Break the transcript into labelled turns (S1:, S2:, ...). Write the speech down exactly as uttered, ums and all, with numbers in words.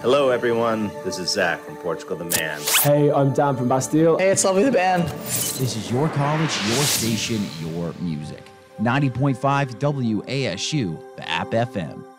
S1: Hello, everyone. This is Zach from Portugal the Man.
S2: Hey, I'm Dan from Bastille.
S3: Hey, it's Lovely the Band.
S4: This is your college, your station, your music. ninety point five W A S U, the App F M.